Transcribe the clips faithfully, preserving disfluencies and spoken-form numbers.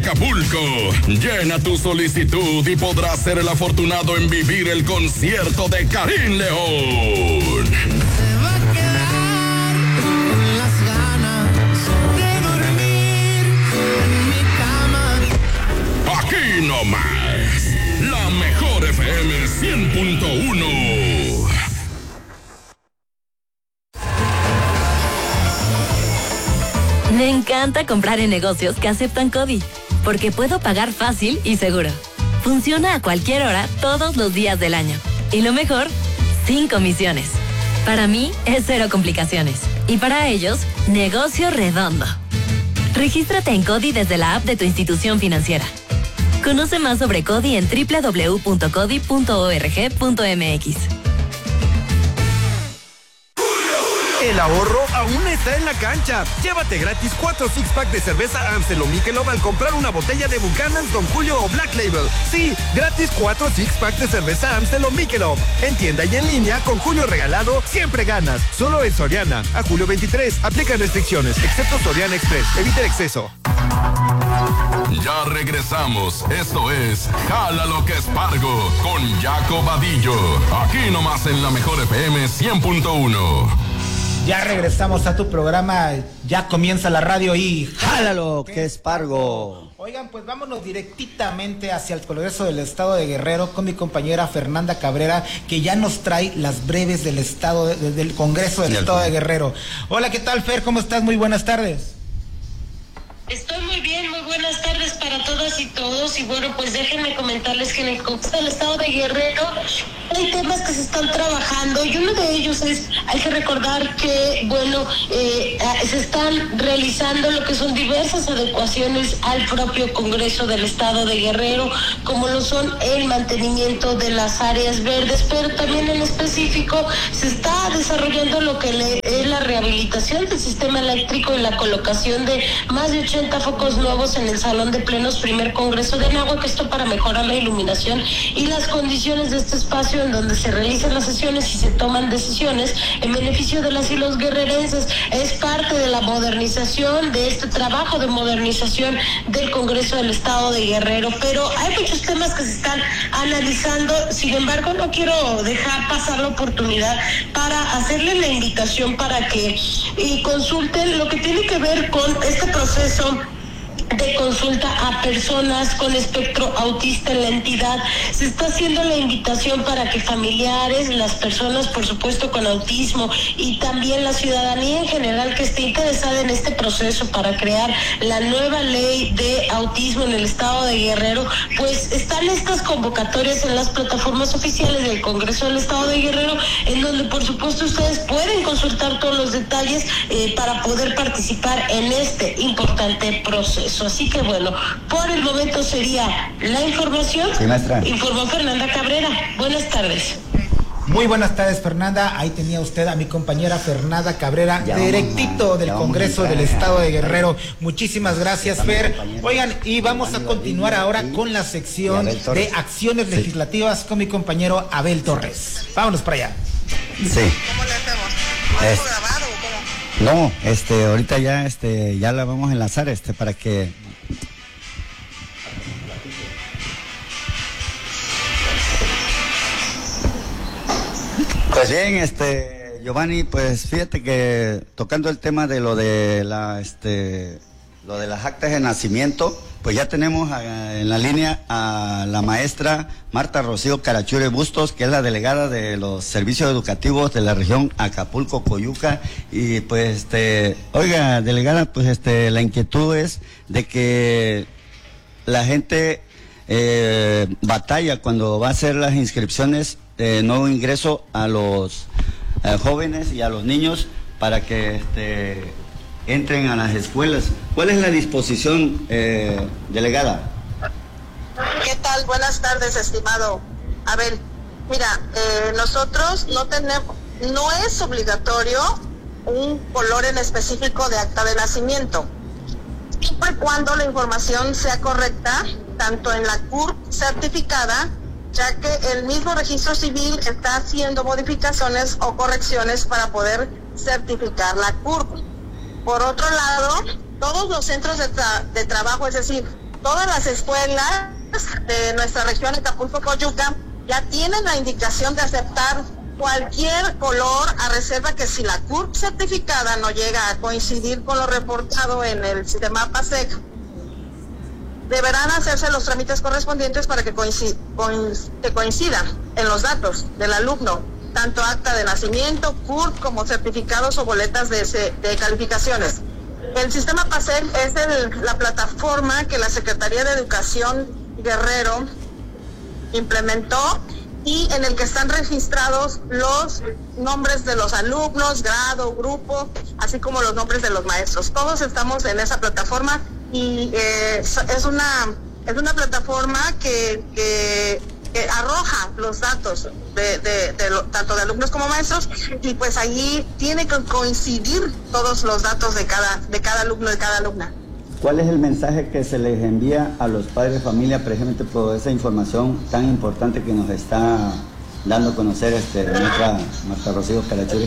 Acapulco. Llena tu solicitud y podrás ser el afortunado en vivir el concierto de Karim León. Se va a quedar con las ganas de dormir en mi cama. Aquí nomás, la mejor F M cien punto uno. Me encanta comprar en negocios que aceptan CODI, porque puedo pagar fácil y seguro. Funciona a cualquier hora, todos los días del año. Y lo mejor, sin comisiones. Para mí, es cero complicaciones. Y para ellos, negocio redondo. Regístrate en CODI desde la app de tu institución financiera. Conoce más sobre CODI en doble u doble u doble u punto codi punto org punto m x. El ahorro aún está en la cancha. Llévate gratis cuatro six-pack de cerveza Amstel o Michelob al comprar una botella de Buchanan's, Don Julio o Black Label. Sí, gratis cuatro six-pack de cerveza Amstel o Michelob. En tienda y en línea, con Julio regalado, siempre ganas. Solo en Soriana. A julio veintitrés. Aplican restricciones, excepto Soriana Express. Evita el exceso. Ya regresamos. Esto es Jala lo que es Pargo con Jaco Vadillo. Aquí nomás en la mejor F M cien punto uno. Ya regresamos a tu programa, ya comienza la radio y jálalo que es Pargo. Oigan, pues vámonos directamente hacia el Congreso del Estado de Guerrero con mi compañera Fernanda Cabrera, que ya nos trae las breves del Estado de, del Congreso del Estado de Guerrero. Hola, ¿qué tal, Fer? ¿Cómo estás? Muy buenas tardes. Estoy muy bien, muy buenas tardes para todas y todos. Y bueno, pues déjenme comentarles que en el Congreso del Estado de Guerrero hay temas que se están trabajando y uno de ellos es, hay que recordar que, bueno, eh, se están realizando lo que son diversas adecuaciones al propio Congreso del Estado de Guerrero, como lo son el mantenimiento de las áreas verdes, pero también en específico se está desarrollando lo que le, es la rehabilitación del sistema eléctrico y la colocación de más de ochenta focos nuevos en el Salón de Plenos Primer Congreso de Anáhuac, esto para mejorar la iluminación y las condiciones de este espacio en donde se realizan las sesiones y se toman decisiones en beneficio de las y los guerrerenses. Es parte de la modernización, de este trabajo de modernización del Congreso del Estado de Guerrero, pero hay muchos temas que se están analizando. Sin embargo, no quiero dejar pasar la oportunidad para hacerle la invitación para que y consulten lo que tiene que ver con este proceso de consulta a personas con espectro autista en la entidad. Se está haciendo la invitación para que familiares, las personas por supuesto con autismo y también la ciudadanía en general que esté interesada en este proceso para crear la nueva ley de autismo en el Estado de Guerrero, pues están estas convocatorias en las plataformas oficiales del Congreso del Estado de Guerrero, en donde por supuesto ustedes pueden consultar todos los detalles eh, para poder participar en este importante proceso. Así que bueno, por el momento sería la información. Sí, maestra. Informó Fernanda Cabrera. Buenas tardes. Muy buenas tardes, Fernanda. Ahí tenía usted a mi compañera Fernanda Cabrera, ya directito a, del Congreso del Estado de Guerrero. Muchísimas gracias, Fer. Oigan, y vamos a continuar ahora con la sección de acciones legislativas con mi compañero Abel Torres. Vámonos para allá. Sí. ¿Cómo le hacemos? ¿Es grabado o cómo? No, este, ahorita ya, este, ya la vamos a enlazar, este, para que... Pues bien, este, Giovanni, pues fíjate que tocando el tema de lo de la, este, lo de las actas de nacimiento, pues ya tenemos a, en la línea a la maestra Marta Rocío Carachure Bustos, que es la delegada de los servicios educativos de la región Acapulco-Coyuca. Y pues, este, oiga, delegada, pues este, la inquietud es de que la gente eh, batalla cuando va a hacer las inscripciones de nuevo ingreso a los eh, jóvenes y a los niños para que este, entren a las escuelas. ¿Cuál es la disposición, eh, delegada? ¿Qué tal? Buenas tardes, estimado Abel. Mira, eh, nosotros no tenemos, no es obligatorio un color en específico de acta de nacimiento, siempre y cuando la información sea correcta, tanto en la C U R P certificada, ya que el mismo registro civil está haciendo modificaciones o correcciones para poder certificar la C U R P. Por otro lado, todos los centros de, tra de trabajo, es decir, todas las escuelas de nuestra región Acapulco-Coyuca ya tienen la indicación de aceptar cualquier color, a reserva que si la C U R P certificada no llega a coincidir con lo reportado en el sistema PASEC, deberán hacerse los trámites correspondientes para que, coincid, que coincidan en los datos del alumno, tanto acta de nacimiento, C U R P, como certificados o boletas de, de calificaciones. El sistema PASEC es el, la plataforma que la Secretaría de Educación Guerrero implementó y en el que están registrados los nombres de los alumnos, grado, grupo, así como los nombres de los maestros. Todos estamos en esa plataforma y eh, es una es una plataforma que, que, que arroja los datos de, de, de lo, tanto de alumnos como maestros, y pues allí tiene que coincidir todos los datos de cada de cada alumno, de cada alumna. ¿Cuál es el mensaje que se les envía a los padres de familia precisamente por esa información tan importante que nos está dando a conocer este, nuestra Marta Rocío Carachure?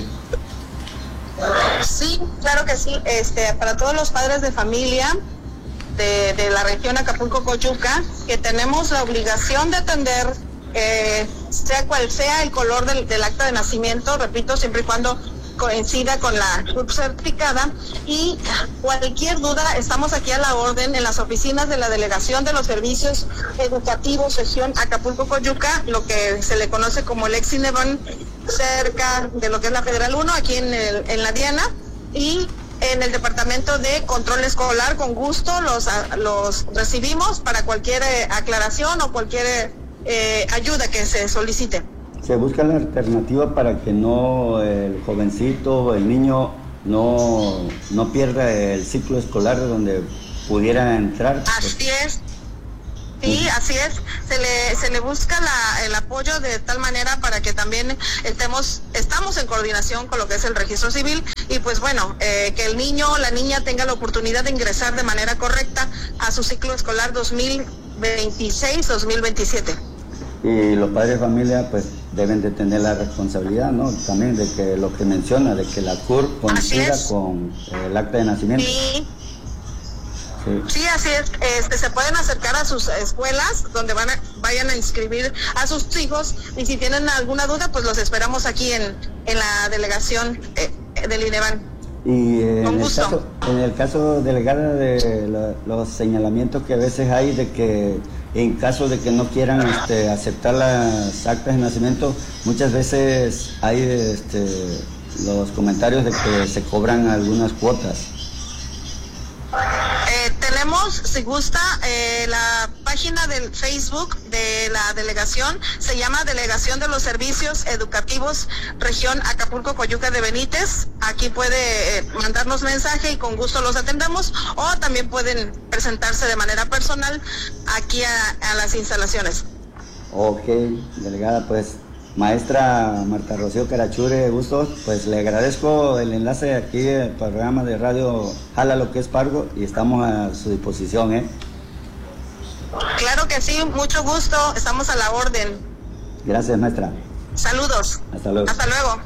Sí, claro que sí. Este, para todos los padres de familia de, de la región Acapulco-Coyuca, que tenemos la obligación de atender, eh, sea cual sea el color del, del acta de nacimiento, repito, siempre y cuando coincida con la C U R P certificada, y cualquier duda estamos aquí a la orden en las oficinas de la Delegación de los Servicios Educativos región Acapulco-Coyuca, lo que se le conoce como el Ex-Cineban, cerca de lo que es la Federal uno, aquí en, el, en la Diana, y en el Departamento de Control Escolar. Con gusto los, los recibimos para cualquier eh, aclaración o cualquier eh, ayuda que se solicite. Se busca la alternativa para que no el jovencito o el niño no, no pierda el ciclo escolar donde pudiera entrar. Así es. Sí, así es. Se le se le busca la, el apoyo de tal manera para que también estemos estamos en coordinación con lo que es el registro civil, y pues bueno, eh, que el niño o la niña tenga la oportunidad de ingresar de manera correcta a su ciclo escolar dos mil veintiséis dos mil veintisiete. Y los padres de familia pues deben de tener la responsabilidad, ¿no? También de que lo que menciona, de que la C U R P coincida con el acta de nacimiento. Sí. Sí. Sí, así es. Este, se pueden acercar a sus escuelas donde van a, vayan a inscribir a sus hijos, y si tienen alguna duda, pues los esperamos aquí en, en la delegación eh, del INEVAN. Y eh, Con en, el gusto. caso, en el caso, delegada, de la, los señalamientos que a veces hay de que en caso de que no quieran este, aceptar las actas de nacimiento, muchas veces hay este, los comentarios de que se cobran algunas cuotas. Eh, tenemos, si gusta, eh, la página del Facebook de la delegación, se llama Delegación de los Servicios Educativos Región Acapulco-Coyuca de Benítez. Aquí puede eh, mandarnos mensaje y con gusto los atendemos, o también pueden presentarse de manera personal aquí a, a las instalaciones. Ok, delegada, pues maestra Marta Rocío Carachure Bustos, pues le agradezco el enlace aquí del programa de radio Jala lo que es Pargo, y estamos a su disposición, ¿eh? Claro que sí, mucho gusto, estamos a la orden. Gracias, maestra. Saludos. Hasta luego. Hasta luego.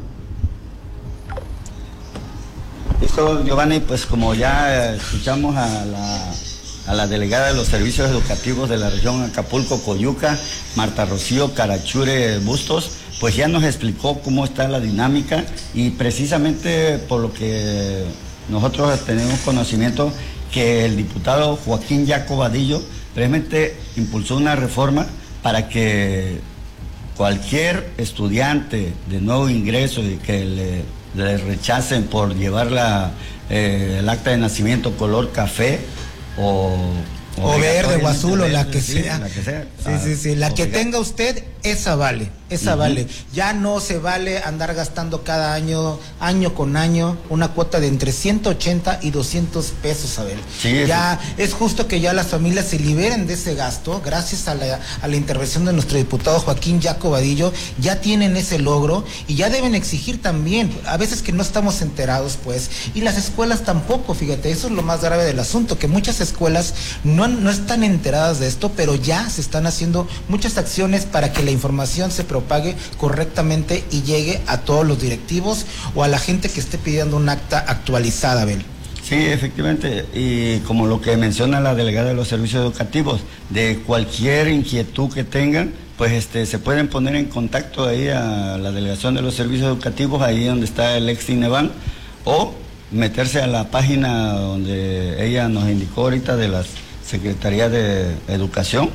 Listo, Giovanni, pues como ya escuchamos a la, a la delegada de los servicios educativos de la región Acapulco-Coyuca, Marta Rocío Carachure Bustos, pues ya nos explicó cómo está la dinámica, y precisamente por lo que nosotros tenemos conocimiento, que el diputado Joaquín Jaco Vadillo realmente impulsó una reforma para que cualquier estudiante de nuevo ingreso y que le, le rechacen por llevar la, eh, el acta de nacimiento color café o, o verde o azul, o la que sí, sea. La que sea. Sí, sí, sí. La que tenga usted, esa vale. Esa uh-huh. vale. Ya no se vale andar gastando cada año, año con año, una cuota de entre ciento ochenta y doscientos pesos, Abel. Sí, ya sí. Es justo que ya las familias se liberen de ese gasto, gracias a la, a la intervención de nuestro diputado Joaquín Jaco Vadillo. Ya tienen ese logro y ya deben exigir también, a veces que no estamos enterados, pues, y las escuelas tampoco, fíjate, eso es lo más grave del asunto, que muchas escuelas no, no están enteradas de esto, pero ya se están haciendo muchas acciones para que la información se propague correctamente y llegue a todos los directivos o a la gente que esté pidiendo un acta actualizada, Abel. Sí, efectivamente, y como lo que menciona la delegada de los servicios educativos, de cualquier inquietud que tengan, pues este se pueden poner en contacto ahí a la delegación de los servicios educativos, ahí donde está el ex INEVAN, o meterse a la página donde ella nos indicó ahorita de la Secretaría de Educación,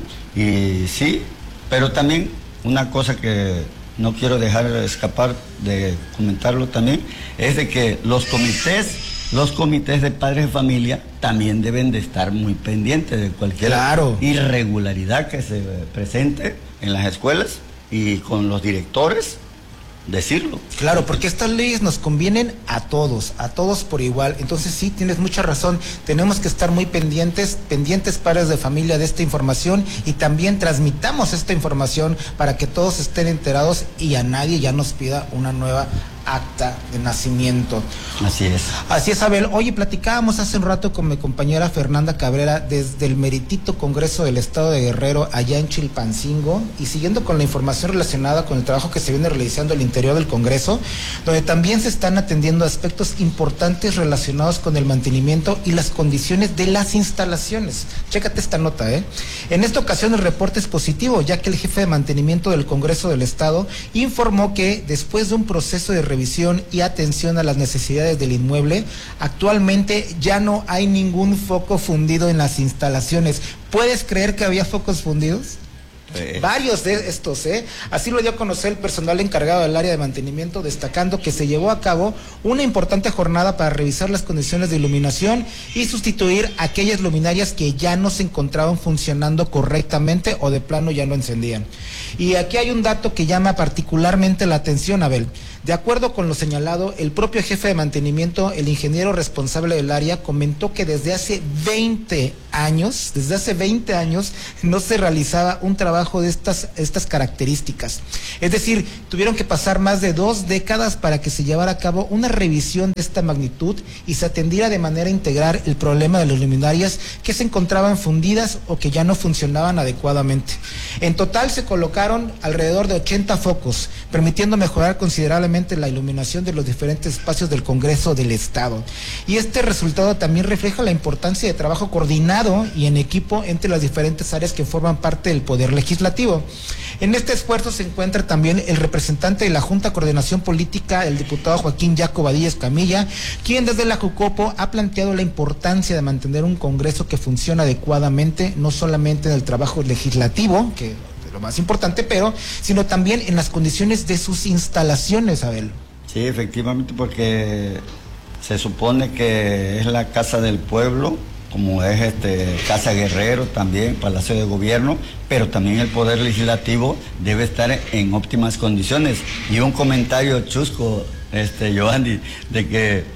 y sí, pero también una cosa que no quiero dejar escapar de comentarlo también, es de que los comités Los comités de padres de familia también deben de estar muy pendientes de cualquier claro. irregularidad que se presente en las escuelas, y con los directores decirlo. Claro, porque estas leyes nos convienen a todos, a todos por igual. Entonces sí, tienes mucha razón, tenemos que estar muy pendientes, pendientes padres de familia de esta información, y también transmitamos esta información para que todos estén enterados y a nadie ya nos pida una nueva acta de nacimiento. Así es. Así es, Abel. Oye, platicábamos hace un rato con mi compañera Fernanda Cabrera desde el meritito Congreso del Estado de Guerrero, allá en Chilpancingo, y siguiendo con la información relacionada con el trabajo que se viene realizando al interior del Congreso, donde también se están atendiendo aspectos importantes relacionados con el mantenimiento y las condiciones de las instalaciones. Chécate esta nota, ¿eh? En esta ocasión el reporte es positivo, ya que el jefe de mantenimiento del Congreso del Estado informó que después de un proceso de revisión y atención a las necesidades del inmueble, actualmente ya no hay ningún foco fundido en las instalaciones. ¿Puedes creer que había focos fundidos? Eh. Varios de estos, ¿eh? Así lo dio a conocer el personal encargado del área de mantenimiento, destacando que se llevó a cabo una importante jornada para revisar las condiciones de iluminación y sustituir aquellas luminarias que ya no se encontraban funcionando correctamente o de plano ya no encendían. Y aquí hay un dato que llama particularmente la atención, Abel. De acuerdo con lo señalado, el propio jefe de mantenimiento, el ingeniero responsable del área, comentó que desde hace veinte años, desde hace veinte años, no se realizaba un trabajo de estas, estas características. Es decir, tuvieron que pasar más de dos décadas para que se llevara a cabo una revisión de esta magnitud y se atendiera de manera integral el problema de las luminarias que se encontraban fundidas o que ya no funcionaban adecuadamente. En total se colocaron alrededor de ochenta focos, permitiendo mejorar considerablemente la iluminación de los diferentes espacios del Congreso del Estado. Y este resultado también refleja la importancia de trabajo coordinado y en equipo entre las diferentes áreas que forman parte del Poder Legislativo. En este esfuerzo se encuentra también el representante de la Junta de Coordinación Política, el diputado Joaquín Jaco Badilla Escamilla, quien desde la Jucopo ha planteado la importancia de mantener un Congreso que funcione adecuadamente, no solamente en el trabajo legislativo, que lo más importante, pero sino también en las condiciones de sus instalaciones, Abel. Sí, efectivamente, porque se supone que es la casa del pueblo, como es este Casa Guerrero también, Palacio de Gobierno, pero también el Poder Legislativo debe estar en óptimas condiciones. Y un comentario chusco, este Giovanni, de que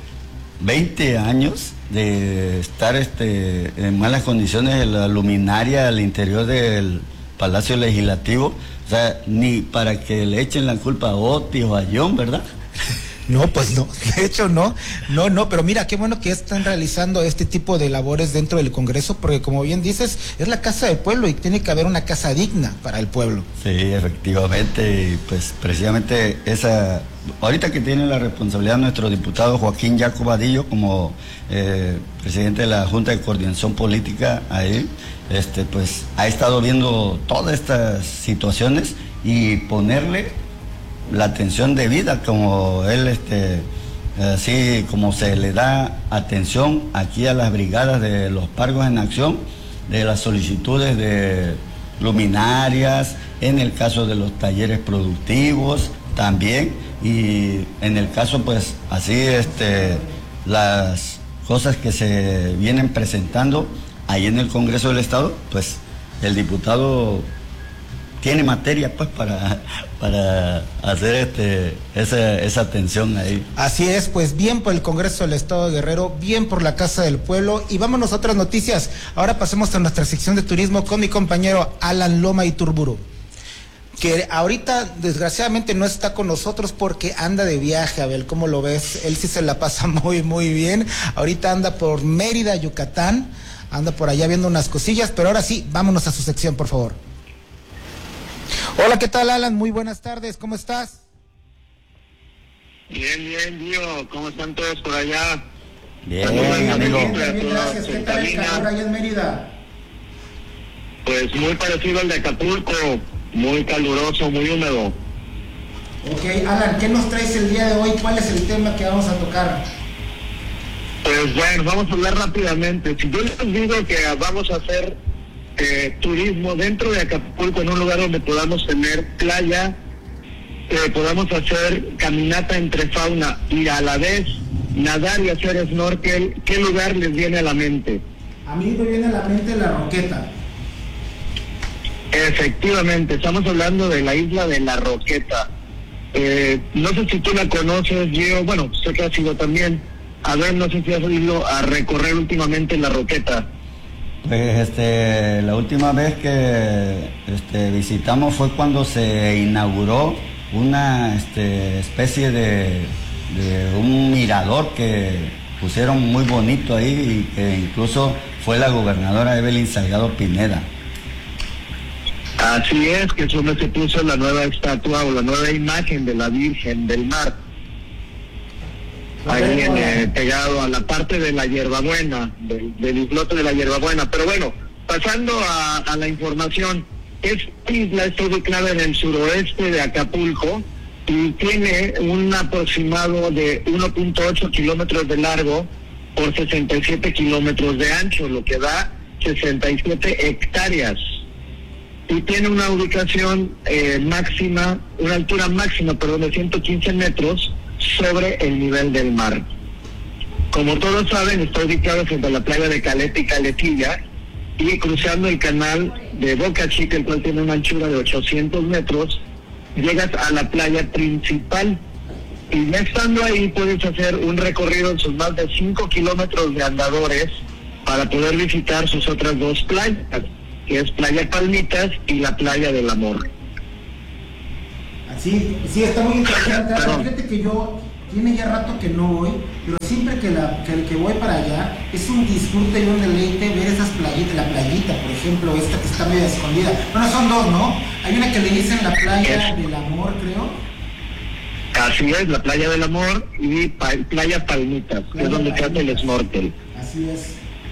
veinte años de estar este en malas condiciones de la luminaria al interior del Palacio Legislativo, o sea, ni para que le echen la culpa a Oti o a John, ¿verdad? No, pues no, de hecho no, no, no, pero mira, qué bueno que están realizando este tipo de labores dentro del Congreso, porque como bien dices, es la casa del pueblo y tiene que haber una casa digna para el pueblo. Sí, efectivamente, y pues precisamente esa, ahorita que tiene la responsabilidad nuestro diputado Joaquín Jaco Badillo como eh, presidente de la Junta de Coordinación Política ahí, este, pues ha estado viendo todas estas situaciones y ponerle la atención debida, como él, este, así como se le da atención aquí a las brigadas de los Pargos en Acción, de las solicitudes de luminarias, en el caso de los talleres productivos también, y en el caso pues así este las cosas que se vienen presentando ahí en el Congreso del Estado, pues el diputado tiene materia pues para, para hacer este esa, esa atención ahí. Así es, pues bien por el Congreso del Estado de Guerrero, bien por la Casa del Pueblo, y vámonos a otras noticias. Ahora pasemos a nuestra sección de turismo con mi compañero Alan Loma Iturburu, que ahorita desgraciadamente no está con nosotros porque anda de viaje. Abel, ¿cómo lo ves? Él sí se la pasa muy muy bien, ahorita anda por Mérida, Yucatán, anda por allá viendo unas cosillas, pero ahora sí, vámonos a su sección, por favor. Hola, ¿qué tal, Alan? Muy buenas tardes, ¿cómo estás? Bien, bien, Dio, ¿cómo están todos por allá? Bien, bien amigo. Bien, bien, gracias. ¿Qué tal el calor allá en Mérida? Pues muy parecido al de Acapulco, muy caluroso, muy húmedo. Ok, Alan, ¿qué nos traes el día de hoy? ¿Cuál es el tema que vamos a tocar? Pues bueno, vamos a hablar rápidamente. Si yo les digo que vamos a hacer eh, turismo dentro de Acapulco, en un lugar donde podamos tener playa, eh, podamos hacer caminata entre fauna y a la vez nadar y hacer snorkel, ¿qué lugar les viene a la mente? A mí me viene a la mente La Roqueta. Efectivamente, estamos hablando de la isla de La Roqueta. Eh, no sé si tú la conoces, yo, bueno, sé que has ido también. A ver, no sé si has ido a recorrer últimamente La Roqueta. Pues este, la última vez que este, visitamos fue cuando se inauguró una este, especie de, de un mirador que pusieron muy bonito ahí y que incluso fue la gobernadora Evelyn Salgado Pineda. Así es, que es donde se puso la nueva estatua o la nueva imagen de la Virgen del Mar. Ahí en, eh, pegado a la parte de la hierbabuena, del, del islote de la hierbabuena. Pero bueno, pasando a, a la información, esta isla está ubicada en el suroeste de Acapulco y tiene un aproximado de uno punto ocho kilómetros de largo por sesenta y siete kilómetros de ancho, lo que da sesenta y siete hectáreas. Y tiene una ubicación eh, máxima, una altura máxima, perdón, de ciento quince metros sobre el nivel del mar. Como todos saben, está ubicado frente a la playa de Caleta y Caletilla y cruzando el canal de Boca Chica, el cual tiene una anchura de ochocientos metros, llegas a la playa principal y ya estando ahí puedes hacer un recorrido en sus más de cinco kilómetros de andadores para poder visitar sus otras dos playas, que es Playa Palmitas y la Playa del Amor. Sí, sí, está muy interesante. Fíjate que yo, tiene ya rato que no voy, pero siempre que, la, que, que voy para allá, es un disfrute y un deleite ver esas playitas, la playita, por ejemplo, esta que está medio escondida. Bueno, son dos, ¿no? Hay una que le dicen la Playa del Amor, creo. Así es, la Playa del Amor y pa Playa Palmitas, que es donde se hace el snorkel. Así es.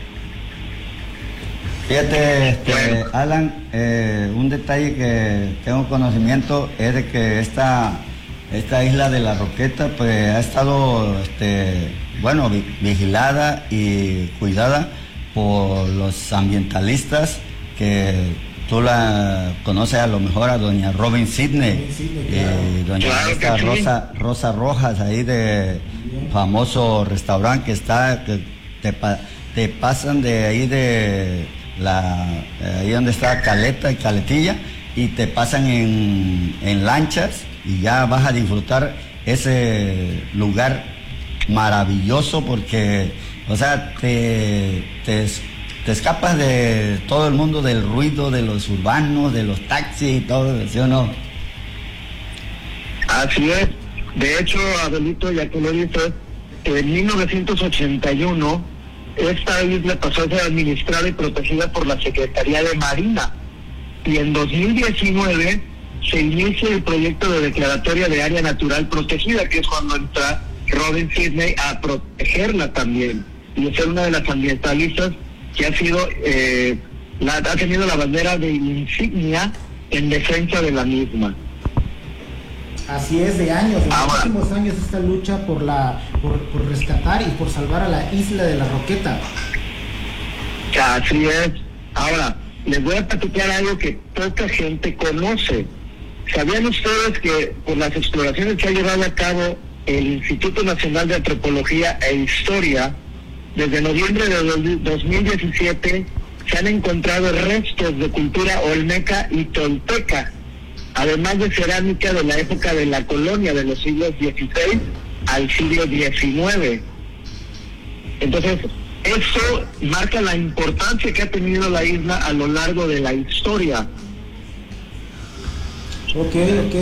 Fíjate, este, Alan, eh, un detalle que tengo conocimiento es de que esta, esta isla de La Roqueta pues ha estado, este, bueno, vi vigilada y cuidada por los ambientalistas, que tú la conoces a lo mejor a doña Robin Sidney, Sidney claro. Y doña claro esta Rosa, sí. Rosa Rojas, ahí de bien. Famoso restaurante que está, que te, te pasan de ahí de... La, eh, ahí donde está Caleta y Caletilla y te pasan en, en lanchas y ya vas a disfrutar ese lugar maravilloso porque, o sea, te, te, te escapas de todo el mundo, del ruido de los urbanos, de los taxis y todo, ¿sí o no? Así es. De hecho, Abelito, ya que lo dices, en mil novecientos ochenta y uno esta isla pasó a ser administrada y protegida por la Secretaría de Marina. Y en dos mil diecinueve se inicia el proyecto de declaratoria de área natural protegida, que es cuando entra Robin Sidney a protegerla también. Y es una de las ambientalistas que ha sido, eh, la, ha tenido la bandera de insignia en defensa de la misma. Así es, de años, de ah, muchísimos años esta lucha por la por, por rescatar y por salvar a la isla de La Roqueta. Así es. Ahora, les voy a platicar algo que poca gente conoce. ¿Sabían ustedes que por las exploraciones que ha llevado a cabo el Instituto Nacional de Antropología e Historia, desde noviembre de dos mil diecisiete se han encontrado restos de cultura olmeca y tolteca, además de cerámica de la época de la colonia, de los siglos dieciséis al siglo diecinueve. Entonces, eso marca la importancia que ha tenido la isla a lo largo de la historia. Ok, ok.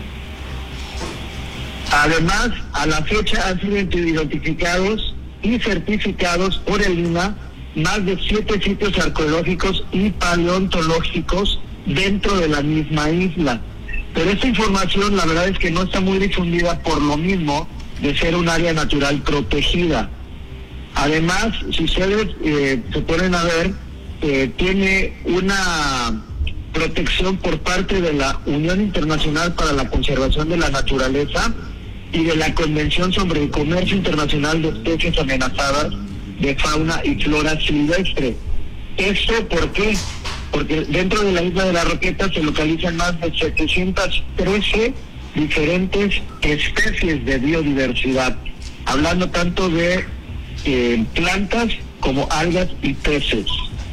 Además, a la fecha han sido identificados y certificados por el I N A más de siete sitios arqueológicos y paleontológicos dentro de la misma isla. Pero esta información la verdad es que no está muy difundida por lo mismo de ser un área natural protegida. Además, si ustedes eh, se ponen a ver, eh, tiene una protección por parte de la Unión Internacional para la Conservación de la Naturaleza y de la Convención sobre el Comercio Internacional de Especies Amenazadas de Fauna y Flora Silvestre. ¿Esto por qué? Porque dentro de la isla de la Roqueta se localizan más de setecientas trece diferentes especies de biodiversidad, hablando tanto de eh, plantas como algas y peces.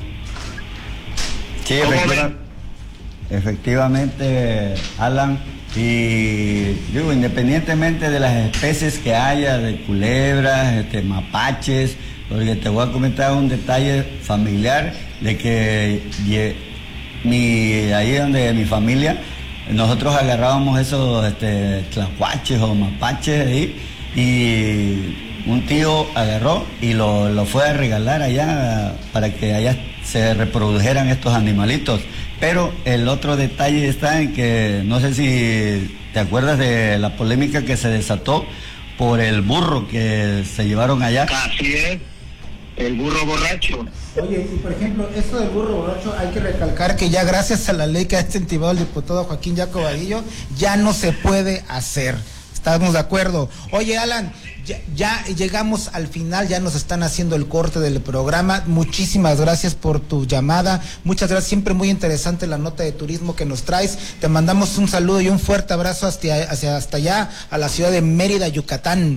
Sí, efectiva, efectivamente, Alan, y digo, independientemente de las especies que haya, de culebras, este, mapaches, porque te voy a comentar un detalle familiar de que ye, mi, ahí donde mi familia, nosotros agarrábamos esos este, tlacuaches o mapaches ahí, y un tío agarró y lo, lo fue a regalar allá para que allá se reprodujeran estos animalitos. Pero el otro detalle está en que, no sé si te acuerdas de la polémica que se desató por el burro que se llevaron allá. Así es, el burro borracho. Oye, y por ejemplo, esto del burro borracho, hay que recalcar que ya gracias a la ley que ha incentivado el diputado Joaquín Jaco Vadillo, ya no se puede hacer. ¿Estamos de acuerdo? Oye, Alan, ya, ya llegamos al final, ya nos están haciendo el corte del programa. Muchísimas gracias por tu llamada. Muchas gracias, siempre muy interesante la nota de turismo que nos traes. Te mandamos un saludo y un fuerte abrazo hacia, hacia hasta allá, a la ciudad de Mérida, Yucatán.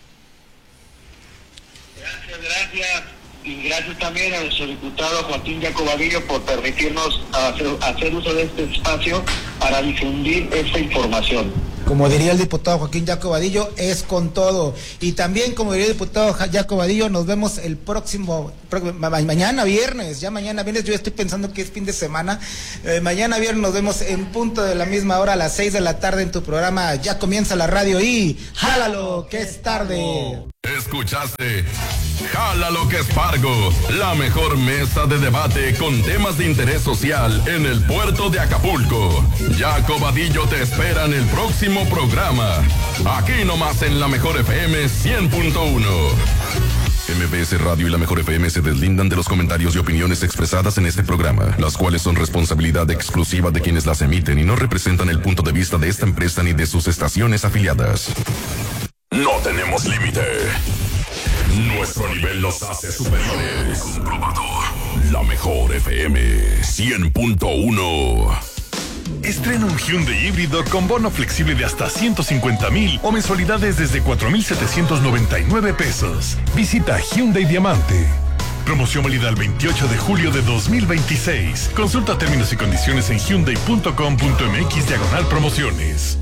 Gracias, gracias. Y gracias también a nuestro diputado Joaquín Jaco Vadillo por permitirnos hacer, hacer uso de este espacio para difundir esta información. Como diría el diputado Joaquín Jaco Vadillo, es con todo. Y también, como diría el diputado Jaco Vadillo, nos vemos el próximo, ma mañana viernes, ya mañana viernes, yo estoy pensando que es fin de semana, eh, mañana viernes nos vemos en punto de la misma hora, a las seis de la tarde en tu programa Ya Comienza la Radio y ¡jálalo, que es tarde! Escuchaste Jálalo que es Pargo, la mejor mesa de debate con temas de interés social en el puerto de Acapulco. Jaco Vadillo te espera en el próximo programa, aquí nomás en la mejor F M cien punto uno. M B S Radio y la mejor F M se deslindan de los comentarios y opiniones expresadas en este programa, las cuales son responsabilidad exclusiva de quienes las emiten y no representan el punto de vista de esta empresa ni de sus estaciones afiliadas. No tenemos límite. Nuestro nivel los hace superiores. Comprobado. La mejor F M cien punto uno. Estrena un Hyundai híbrido con bono flexible de hasta ciento cincuenta mil o mensualidades desde cuatro mil setecientos noventa y nueve pesos. Visita Hyundai Diamante. Promoción válida el veintiocho de julio de dos mil veintiséis. Consulta términos y condiciones en hyundai punto com punto m x diagonal promociones.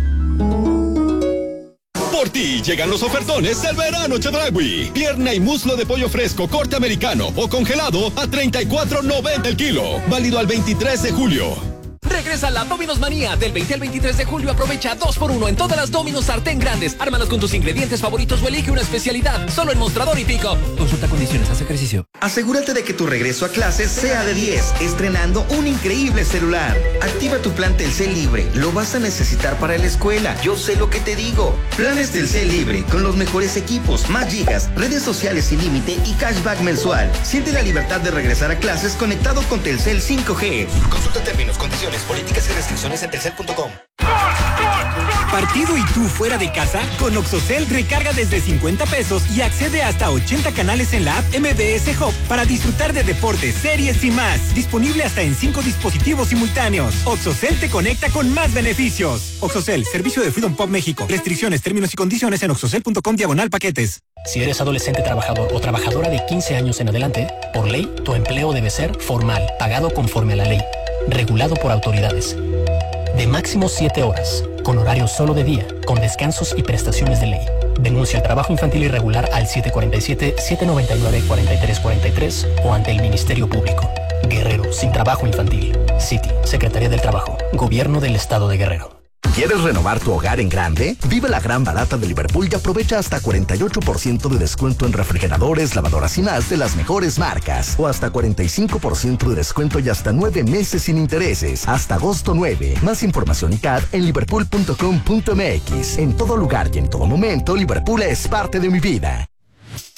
Por ti llegan los ofertones del verano Chedraui. Pierna y muslo de pollo fresco corte americano o congelado a treinta y cuatro noventa el kilo. Válido al veintitrés de julio. Regresa la Domino's Manía. Del veinte al veintitrés de julio aprovecha dos por uno en todas las Domino's sartén grandes. Ármalas con tus ingredientes favoritos o elige una especialidad. Solo en Mostrador y Pico. Consulta condiciones, haz ejercicio. Asegúrate de que tu regreso a clases sea de diez, estrenando un increíble celular. Activa tu plan Telcel Libre. Lo vas a necesitar para la escuela. Yo sé lo que te digo. Planes Telcel Libre con los mejores equipos, más gigas, redes sociales sin límite y cashback mensual. Siente la libertad de regresar a clases conectado con Telcel cinco G. Consulta términos, condiciones, políticas y restricciones en telcel punto com. ¿Partido y tú fuera de casa? Con Oxocel recarga desde cincuenta pesos y accede a hasta ochenta canales en la app M B S Hub para disfrutar de deportes, series y más. Disponible hasta en cinco dispositivos simultáneos. Oxocel te conecta con más beneficios. Oxocel, servicio de Freedom Pop México. Restricciones, términos y condiciones en oxocel punto com diagonal paquetes. Si eres adolescente trabajador o trabajadora de quince años en adelante, por ley, tu empleo debe ser formal, pagado conforme a la ley, regulado por autoridades. De máximo siete horas, con horario solo de día, con descansos y prestaciones de ley. Denuncia el trabajo infantil irregular al siete cuatro siete, siete nueve nueve, cuatro tres cuatro tres o ante el Ministerio Público. Guerrero sin trabajo infantil. City, Secretaría del Trabajo, Gobierno del Estado de Guerrero. ¿Quieres renovar tu hogar en grande? Vive la gran barata de Liverpool y aprovecha hasta cuarenta y ocho por ciento de descuento en refrigeradores, lavadoras y más de las mejores marcas. O hasta cuarenta y cinco por ciento de descuento y hasta nueve meses sin intereses. Hasta agosto nueve. Más información y C A D en liverpool punto com punto m x. En todo lugar y en todo momento, Liverpool es parte de mi vida.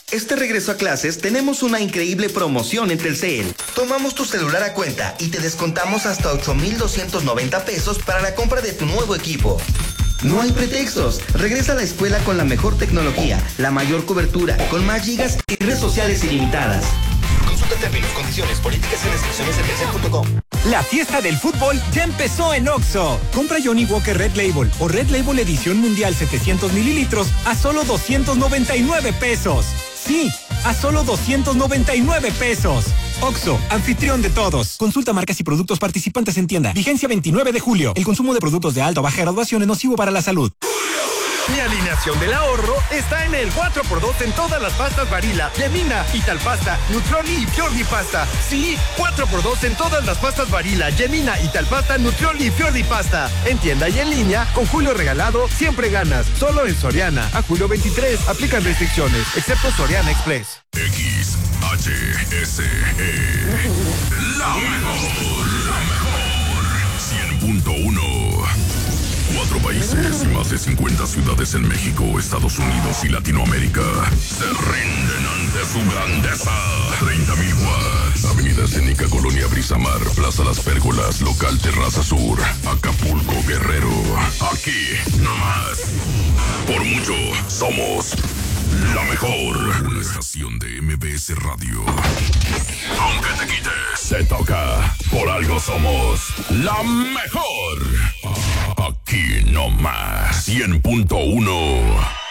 Este regreso a clases tenemos una increíble promoción en Telcel. Tomamos tu celular a cuenta y te descontamos hasta ocho mil doscientos noventa pesos para la compra de tu nuevo equipo. No hay pretextos. Regresa a la escuela con la mejor tecnología, la mayor cobertura, con más gigas y redes sociales ilimitadas. Consulta términos, condiciones, políticas y restricciones en telcel punto com. La fiesta del fútbol ya empezó en Oxxo. Compra Johnny Walker Red Label o Red Label Edición Mundial setecientos mililitros a solo doscientos noventa y nueve pesos. Sí, a solo doscientos noventa y nueve pesos. Oxxo, anfitrión de todos. Consulta marcas y productos participantes en tienda. Vigencia veintinueve de julio. El consumo de productos de alta o baja graduación es nocivo para la salud. Mi alineación del ahorro está en el cuatro por dos en todas las pastas Barilla, Yemina, Italpasta, Nutrioli y Fiordi Pasta. Sí, cuatro por dos en todas las pastas Barilla, Yemina, Italpasta, Nutrioli y Fiordi Pasta. En tienda y en línea, con Julio regalado, siempre ganas. Solo en Soriana. A julio veintitrés, aplican restricciones, excepto Soriana Express. X, H, S, E. La mejor, la mejor. cien punto uno. Cuatro países y más de cincuenta ciudades en México, Estados Unidos y Latinoamérica se rinden ante su grandeza. treinta mil watts. Avenida Escénica, Colonia Brisamar, Plaza Las Pérgolas, Local Terraza Sur, Acapulco, Guerrero. Aquí, nomás. Por mucho, somos la mejor. Una estación de M B S Radio. Aunque te quites, se toca. Por algo somos la mejor. Aquí nomás. cien punto uno.